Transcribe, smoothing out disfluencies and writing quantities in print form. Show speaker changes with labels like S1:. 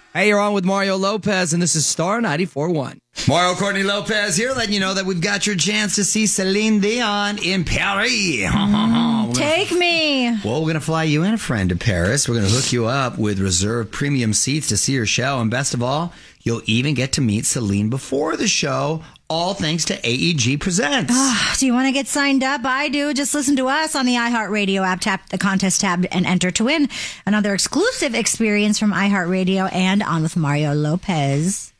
S1: Hey, you're on with Mario Lopez, and this is Star 94.1. Mario Courtney Lopez here, letting you know that we've got your chance to see Celine Dion in Paris.
S2: Take me.
S1: Well, we're going to fly you and a friend to Paris. We're going to hook you up with reserved premium seats to see her show. And best of all, you'll even get to meet Celine before the show, all thanks to AEG Presents.
S2: Do you want to get signed up? I do. Just listen to us on the iHeartRadio app, tap the contest tab, and enter to win another exclusive experience from iHeartRadio and On with Mario Lopez.